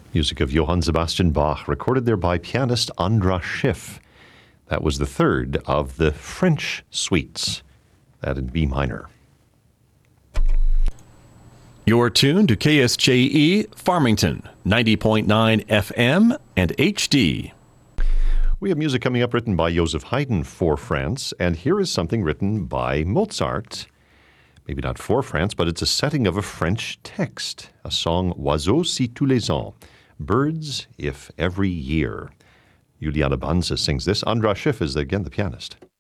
Music of Johann Sebastian Bach, recorded there by pianist Andras Schiff. That was the third of the French suites, that in B minor. You're tuned to KSJE Farmington, 90.9 FM and HD. We have music coming up written by Joseph Haydn for France, and here is something written by Mozart. Maybe not for France, but it's a setting of a French text, a song, Oiseaux si tous les ans, birds if every year. Juliana Banza sings this. Andras Schiff is again the pianist.